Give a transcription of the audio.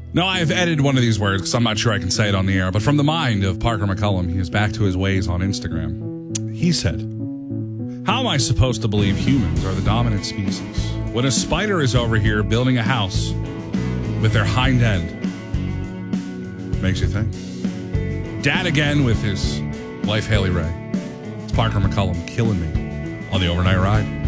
No, I have edited one of these words because I'm not sure I can say it on the air, but from the mind of Parker McCullum, he is back to his ways on Instagram. He said, "How am I supposed to believe humans are the dominant species when a spider is over here building a house with their hind end?" Makes you think. Dad again with his wife, Haley Ray. It's Parker McCullum killing me on the overnight ride.